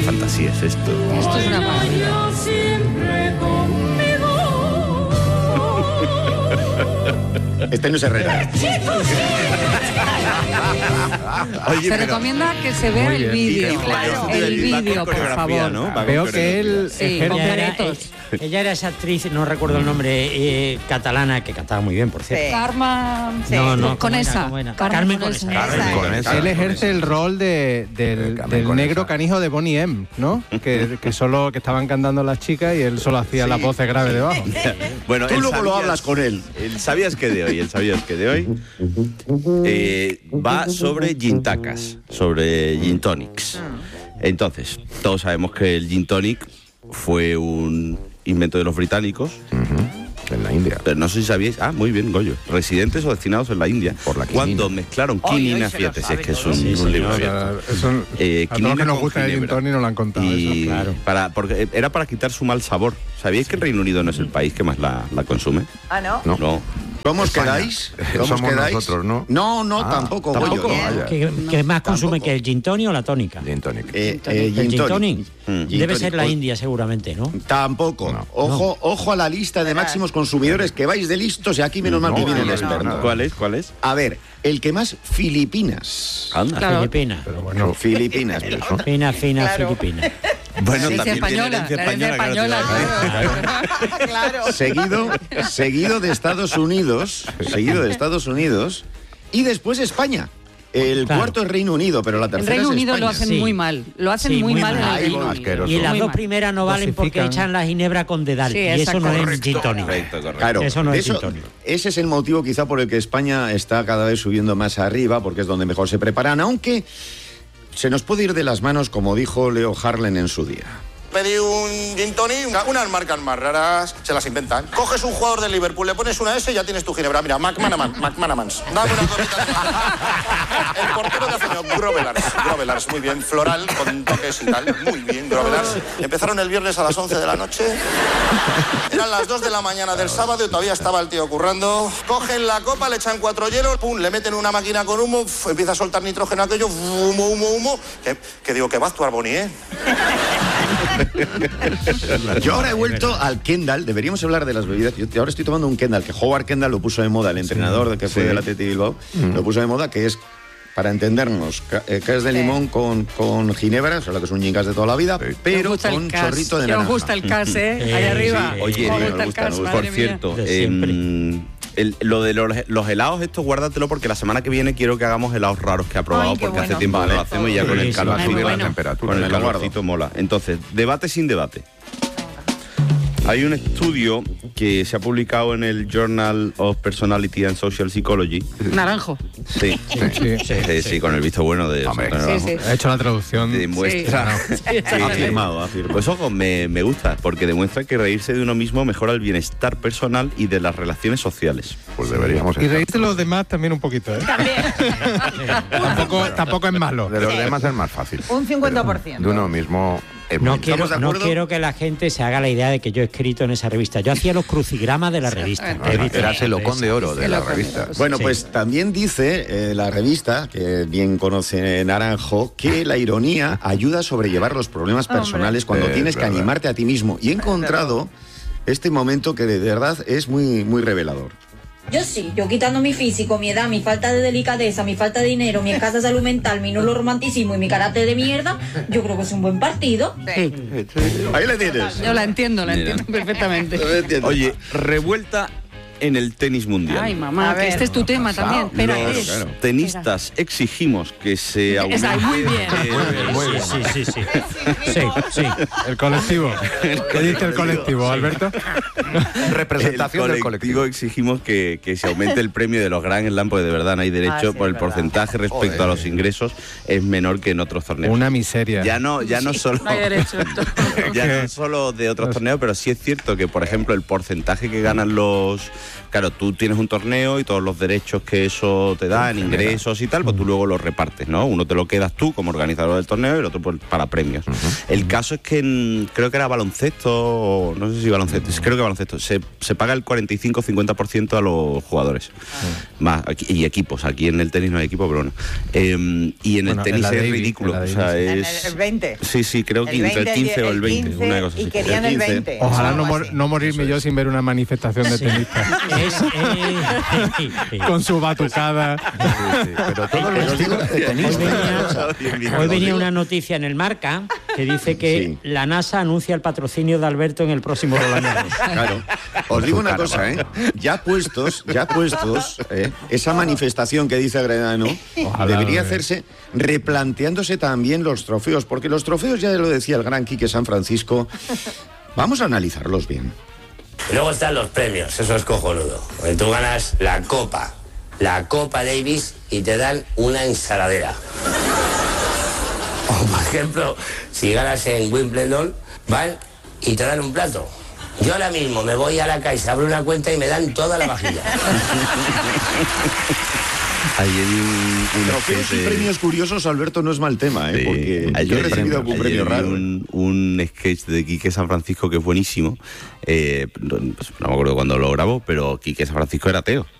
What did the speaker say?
fantasía es esto? Esto es una maravilla. Este no es Herrera. Oye, Se pero- recomienda que se vea el vídeo. El vídeo, por favor. ¿no? Va con Veo que él Sí, ejerce- con Ella era, caretos. ella era esa actriz, no recuerdo el nombre, catalana, que cantaba muy bien, por cierto. Karma. Sí. No, Con esa. ¿cómo era? Carmen Carmen Conesa. Esa. Con esa. Él ejerce el rol del Carmen Conesa. negro canijo de Bonnie M, ¿no? Que solo que estaban cantando las chicas y él solo hacía las voces graves debajo. Bueno, Tú el luego lo sabías- hablas con él. El sabías que de hoy va sobre gin tacas, sobre gin tonics. Entonces, todos sabemos que el gin tonic fue un invento de los británicos, En la India. pero no sé si sabíais, muy bien, Goyo, residentes o destinados en la India, Por la quinina. cuando mezclaron quinina, fíjate, si es que es un libro abierto. Eso, a todos Quinina los que nos con gusta el gin ginebra. tonic nos lo han contado. Y Eso, claro. porque era para quitar su mal sabor. ¿Sabíais que el Reino Unido no es el país que más la consume? Ah, ¿no? No. ¿Cómo os España. quedáis? ¿Cómo os Somos quedáis? nosotros, ¿no? No, tampoco, tampoco. Goyo. Vaya. ¿Qué más consume Tampoco. que el gin tonic o la tónica? Gin tonic. ¿El Gin gin tonic. tonic? Gin Debe tonic. ser la India, seguramente, ¿no? Tampoco. No. Ojo a la lista de máximos consumidores que vais de listos y aquí menos mal que viene el experto. ¿Cuál es? A ver, el que más Filipinas. Anda. Claro. Filipina. Pero bueno, Filipinas. Fina, Claro. Filipina. Bueno, Herencia también tiene española. herencia La herencia española, española, claro. Claro. Seguido de Estados Unidos. Y después España. El Claro. cuarto es Reino Unido, pero la En tercera Reino es Unido España. lo hacen Sí. muy mal. Lo hacen Sí, muy muy mal en mal. el Ay, Reino bueno, Unido. asqueroso. Y las Muy dos mal. primeras no valen porque Dosifican. echan la ginebra con dedal. Sí, y eso exacto. no es Correcto. gin tonic. Correcto. Claro, Eso no es eso- gin tonic. ese es el motivo quizá por el que España está cada vez subiendo más arriba, porque es donde mejor se preparan, aunque se nos puede ir de las manos, como dijo Leo Harlem en su día. Pedí un gin tonic, unas marcas más raras, se las inventan. Coges un jugador de Liverpool, le pones una S y ya tienes tu ginebra. Mira, McManamans. Dame una copita. El portero de hace Grovelars, muy bien. Floral, con toques y tal. Muy bien, Grovelars. Empezaron el viernes a las 11 de la noche. Eran las 2 de la mañana del sábado y todavía estaba el tío currando. Cogen la copa, le echan 4 hielos, pum, le meten una máquina con humo, empieza a soltar nitrógeno aquello, humo. Que digo, que va a actuar Bonnie, ¿eh? Yo ahora he vuelto al Kendall, deberíamos hablar de las bebidas. Yo ahora estoy tomando un Kendall, que Howard Kendall lo puso de moda, el entrenador que fue del Athletic Bilbao, lo puso de moda, que es, para entendernos, cas de limón con ginebra, o sea, lo que es un gingas de toda la vida, Me pero gusta el con cas. chorrito de Que naranja. os gusta el cas, ahí arriba. sí. Oye, Me me gusta el gusta, cas, me gusta. madre Por mía. cierto, De siempre. lo de los helados estos, guárdatelo porque la semana que viene quiero que hagamos helados raros que ha probado, Ay, qué porque hace bueno. tiempo que no lo hacemos y ya con el Sí, sí, calor. va a subir la bueno. temperatura. Con el Me lo guardo. calorcito mola. Entonces, debate sin debate. Hay un estudio que se ha publicado en el Journal of Personality and Social Psychology. Naranjo. Sí, Sí. con el visto bueno de Hombre. Antonio Sí, Naranjo. He hecho la traducción. Demuestra. Ha afirmado. Pues ojo, me gusta, porque demuestra que reírse de uno mismo mejora el bienestar personal y de las relaciones sociales. Pues deberíamos Y estar. reírse de los demás también un poquito, ¿eh? También. Tampoco es malo. De los demás es más fácil. Un 50%. Pero de uno mismo es No muy- quiero, de no acuerdo? quiero que la gente se haga la idea de que yo he escrito en esa revista. Yo hacía los crucigramas de la revista. Eras el Ocón de Oro de la revista. Bueno, Sí. pues también dice la revista, que bien conoce Naranjo, que la ironía ayuda a sobrellevar los problemas personales cuando tienes que verdad. animarte a ti mismo. Y he encontrado este momento que de verdad es muy, muy revelador. Yo sí, yo quitando mi físico, mi edad, mi falta de delicadeza, mi falta de dinero, mi escasa salud mental, mi nulo romanticismo y mi carácter de mierda, yo creo que es un buen partido. Sí. Ahí le tienes. Yo la entiendo perfectamente. Oye, revuelta en el tenis mundial. Ay, mamá, A que ver. este es tu tema también. Espera, Los ¿qué es? tenistas exigimos que se aumente... Esa, muy bien. Muy bien. Sí. El colectivo. ¿Qué dice el colectivo, Alberto? Representación el del colectivo. exigimos que se aumente el premio de los Grand Slam, porque de verdad no hay derecho, sí, por el es verdad. porcentaje respecto a los ingresos es menor que en otros torneos. Una miseria. Ya no solo No hay derecho. ya no solo de otros torneos, pero sí es cierto que, por ejemplo, el porcentaje que ganan los claro, tú tienes un torneo y todos los derechos que eso te da en ingresos y tal, pues tú luego los repartes, ¿no? Uno te lo quedas tú como organizador del torneo y el otro pues, para premios. El caso es que creo que era baloncesto, o no sé si baloncesto, creo que baloncesto, se paga el 45-50% a los jugadores. Más, y equipos, aquí en el tenis no hay equipo, pero bueno. Y en el tenis es ridículo. O sea, es... el 20. Sí, creo que entre el 15 o el 20, una cosa así. Y querían el 20. Ojalá no morirme yo sin ver una manifestación de tenistas. Con su batucada. Pero todos los estilos de tenista. Hoy venía una noticia en el Marca que dice que la NASA anuncia el patrocinio de Alberto en el próximo Roland Garros. Claro. Os digo una cosa, ya puestos, esa manifestación que dice Agredano debería hacerse replanteándose también los trofeos, porque los trofeos, ya lo decía el gran Quique San Francisco, vamos a analizarlos bien. Luego están los premios, eso es cojonudo. Porque tú ganas la Copa Davis y te dan una ensaladera. O por ejemplo, si ganas en Wimbledon, van y te dan un plato. Yo ahora mismo me voy a la Caixa, abro una cuenta y me dan toda la vajilla. Hay un trofeos y premios curiosos, Alberto, no es mal tema, porque yo he recibido algún premio raro. Un sketch de Quique San Francisco que es buenísimo. No me acuerdo cuándo lo grabó, pero Quique San Francisco era ateo.